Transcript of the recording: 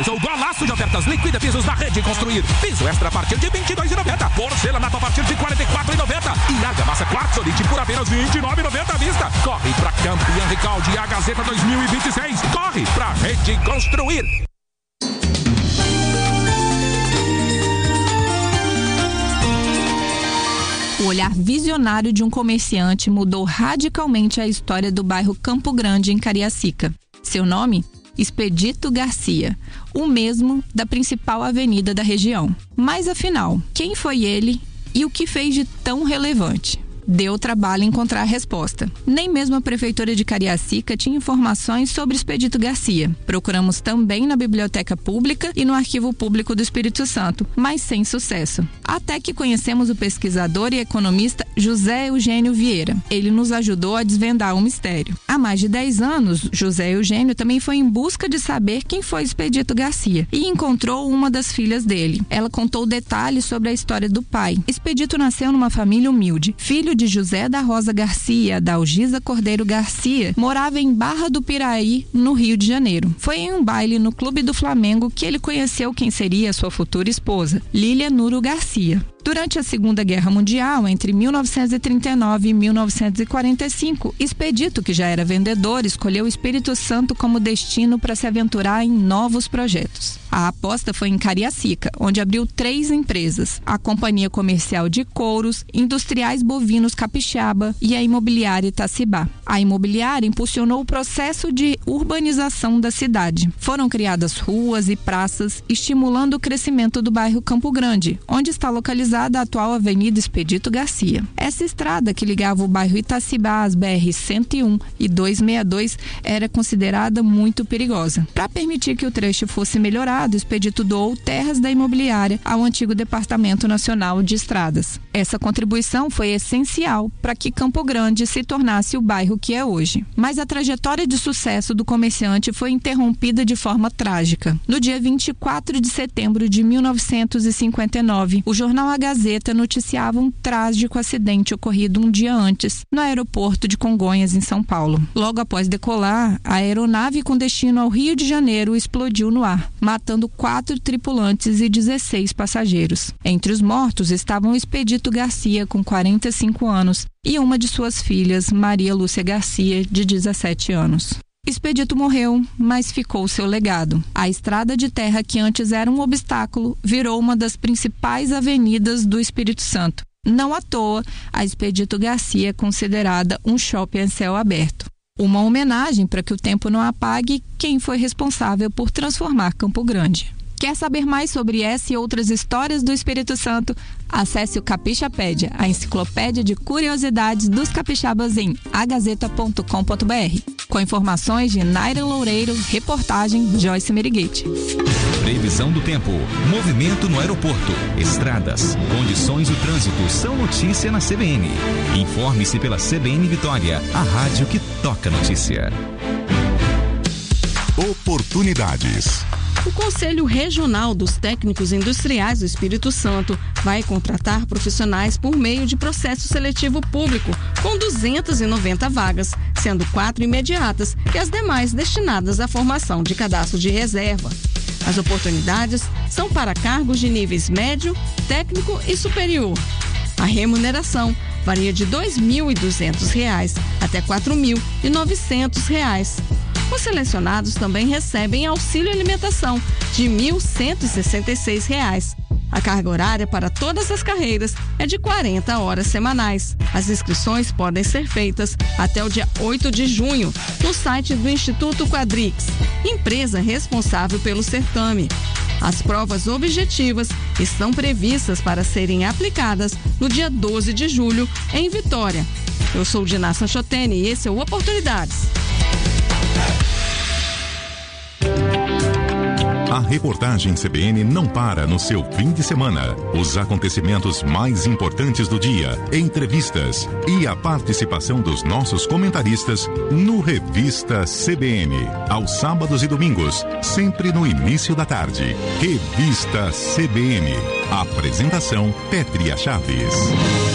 Mais o golaço de ofertas. Liquida pisos da Rede Construir. Piso extra a partir de R$ 22,90. Porcelanato a partir de R$ 44,90. E argamassa Quartzolite por apenas R$ 29,90 à vista. Corre pra Campeão Recalde e a Gazeta 2026. Corre pra Rede Construir. O olhar visionário de um comerciante mudou radicalmente a história do bairro Campo Grande, em Cariacica. Seu nome? Expedito Garcia, o mesmo da principal avenida da região. Mas afinal, quem foi ele e o que fez de tão relevante? Deu trabalho encontrar a resposta. Nem mesmo a Prefeitura de Cariacica tinha informações sobre Expedito Garcia. Procuramos também na Biblioteca Pública e no Arquivo Público do Espírito Santo, mas sem sucesso. Até que conhecemos o pesquisador e economista José Eugênio Vieira. Ele nos ajudou a desvendar o mistério. Há mais de 10 anos, José Eugênio também foi em busca de saber quem foi Expedito Garcia e encontrou uma das filhas dele. Ela contou detalhes sobre a história do pai. Expedito nasceu numa família humilde. Filho de José da Rosa Garcia, da Algisa Cordeiro Garcia, morava em Barra do Piraí, no Rio de Janeiro. Foi em um baile no Clube do Flamengo que ele conheceu quem seria sua futura esposa, Lília Nuro Garcia. Durante a Segunda Guerra Mundial, entre 1939 e 1945, Expedito, que já era vendedor, escolheu o Espírito Santo como destino para se aventurar em novos projetos. A aposta foi em Cariacica, onde abriu 3 empresas: a Companhia Comercial de Couros, Industriais Bovinos Capixaba e a Imobiliária Itacibá. A imobiliária impulsionou o processo de urbanização da cidade. Foram criadas ruas e praças, estimulando o crescimento do bairro Campo Grande, onde está localizada a atual Avenida Expedito Garcia. Essa estrada que ligava o bairro Itacibá às BR-101 e 262 era considerada muito perigosa. Para permitir que o trecho fosse melhorado, Expedito doou terras da imobiliária ao antigo Departamento Nacional de Estradas. Essa contribuição foi essencial para que Campo Grande se tornasse o bairro que é hoje. Mas a trajetória de sucesso do comerciante foi interrompida de forma trágica. No dia 24 de setembro de 1959, o jornal A Gazeta noticiava um trágico acidente ocorrido um dia antes, no aeroporto de Congonhas, em São Paulo. Logo após decolar, a aeronave com destino ao Rio de Janeiro explodiu no ar, matando 4 tripulantes e 16 passageiros. Entre os mortos estavam Expedito Garcia, com 45 anos, e uma de suas filhas, Maria Lúcia Garcia, de 17 anos. Expedito morreu, mas ficou seu legado. A estrada de terra, que antes era um obstáculo, virou uma das principais avenidas do Espírito Santo. Não à toa, a Expedito Garcia é considerada um shopping a céu aberto. Uma homenagem para que o tempo não apague quem foi responsável por transformar Campo Grande. Quer saber mais sobre essa e outras histórias do Espírito Santo? Acesse o Capixapédia, a enciclopédia de curiosidades dos capixabas em agazeta.com.br. Com informações de Naira Loureiro, reportagem Joyce Meriguete. Previsão do tempo, movimento no aeroporto, estradas, condições do trânsito são notícia na CBN. Informe-se pela CBN Vitória, a rádio que toca notícia. Oportunidades. O Conselho Regional dos Técnicos Industriais do Espírito Santo vai contratar profissionais por meio de processo seletivo público, com 290 vagas, sendo 4 imediatas e as demais destinadas à formação de cadastro de reserva. As oportunidades são para cargos de níveis médio, técnico e superior. A remuneração varia de R$ 2.200 até R$ 4.900. Os selecionados também recebem auxílio alimentação de R$ 1.166. A carga horária para todas as carreiras é de 40 horas semanais. As inscrições podem ser feitas até o dia 8 de junho no site do Instituto Quadrix, empresa responsável pelo certame. As provas objetivas estão previstas para serem aplicadas no dia 12 de julho em Vitória. Eu sou Diná Sanchotene e esse é o Oportunidades. A reportagem CBN não para no seu fim de semana. Os acontecimentos mais importantes do dia, entrevistas e a participação dos nossos comentaristas no Revista CBN. Aos sábados e domingos, sempre no início da tarde. Revista CBN. Apresentação Pétria Chaves.